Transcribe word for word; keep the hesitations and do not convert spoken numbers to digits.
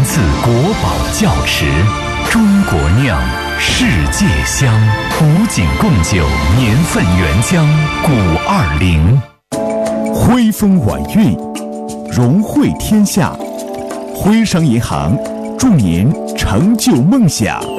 自国宝窖池，中国酿，世界香。古井贡酒年份原浆古二零， 徽风晚韵，融汇天下。徽商银行祝您成就梦想。